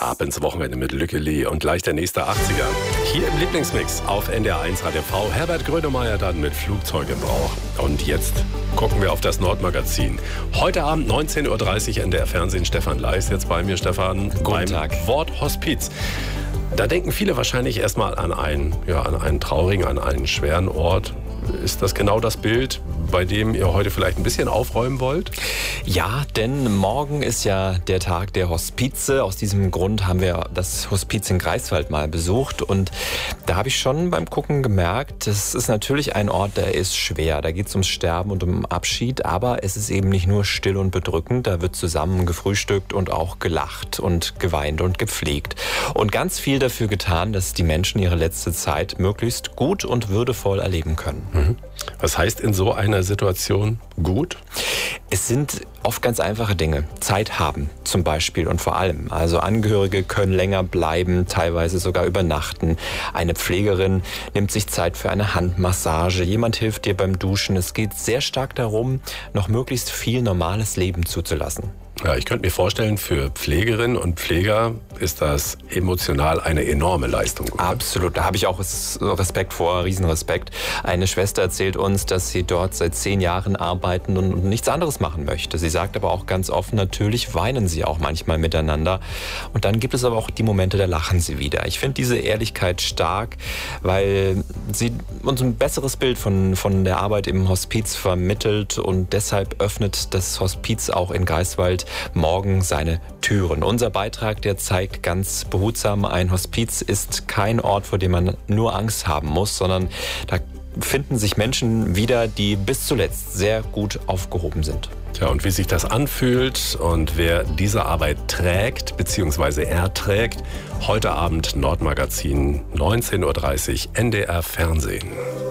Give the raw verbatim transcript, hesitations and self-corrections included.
Ab ins Wochenende mit Lücke Lee und gleich der nächste achtziger. Hier im Lieblingsmix auf N D R eins Radio V. Herbert Grönemeyer dann mit Flugzeug im Bauch. Und jetzt gucken wir auf das Nordmagazin. Heute Abend neunzehn Uhr dreißig N D R Fernsehen. Stefan Leis jetzt bei mir. Stefan, Guten beim Tag. Wort Hospiz. Da denken viele wahrscheinlich erstmal an einen, ja, an einen traurigen, an einen schweren Ort. Ist das genau das Bild, bei dem ihr heute vielleicht ein bisschen aufräumen wollt? Ja, denn morgen ist ja der Tag der Hospize. Aus diesem Grund haben wir das Hospiz in Greifswald mal besucht. Und da habe ich schon beim Gucken gemerkt, das ist natürlich ein Ort, der ist schwer. Da geht es ums Sterben und um Abschied. Aber es ist eben nicht nur still und bedrückend. Da wird zusammen gefrühstückt und auch gelacht und geweint und gepflegt. Und ganz viel dafür getan, dass die Menschen ihre letzte Zeit möglichst gut und würdevoll erleben können. Mhm. Was heißt in so einer Situation gut? Es sind oft ganz einfache Dinge. Zeit haben zum Beispiel und vor allem. Also Angehörige können länger bleiben, teilweise sogar übernachten. Eine Pflegerin nimmt sich Zeit für eine Handmassage. Jemand hilft dir beim Duschen. Es geht sehr stark darum, noch möglichst viel normales Leben zuzulassen. Ja, ich könnte mir vorstellen, für Pflegerinnen und Pfleger ist das emotional eine enorme Leistung. Oder? Absolut, da habe ich auch Respekt vor, Riesenrespekt. Eine Schwester erzählt uns, dass sie dort seit zehn Jahren arbeiten und nichts anderes machen möchte. Sie sagt aber auch ganz offen, natürlich weinen sie auch manchmal miteinander. Und dann gibt es aber auch die Momente, da lachen sie wieder. Ich finde diese Ehrlichkeit stark, weil sie uns ein besseres Bild von, von der Arbeit im Hospiz vermittelt. Und deshalb öffnet das Hospiz auch in Greifswald morgen seine Türen. Unser Beitrag, der zeigt ganz behutsam, ein Hospiz ist kein Ort, vor dem man nur Angst haben muss, sondern da finden sich Menschen wieder, die bis zuletzt sehr gut aufgehoben sind. Tja, und wie sich das anfühlt und wer diese Arbeit trägt bzw. erträgt, heute Abend Nordmagazin, neunzehn Uhr dreißig, N D R Fernsehen.